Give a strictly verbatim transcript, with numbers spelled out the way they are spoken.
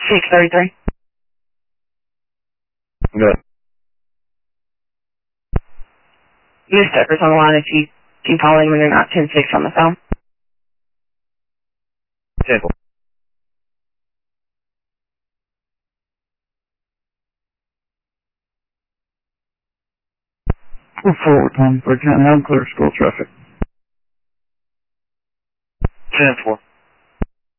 six thirty-three. Good. Miss Tucker's on the line if you can call in when you're not ten six on the phone. ten four. We're forward time for County. I'm clear school traffic. ten four.